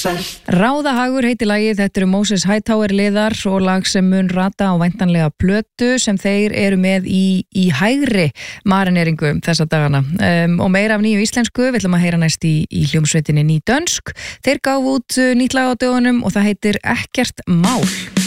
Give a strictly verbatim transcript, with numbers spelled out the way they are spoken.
sæl. Ráðahagur heitir lagið, þetta eru Moses Hightower liðar og lag sem mun rata á væntanlega plötu sem þeir eru með í, í hægri marineringu þessa dagana. Um, og meira af nýju íslensku, við ætlum að heyra næst í, í hljómsveitinni Ný dönsk. Þeir gáfu út nýtt lag á dögunum og það heitir Ekkert mál.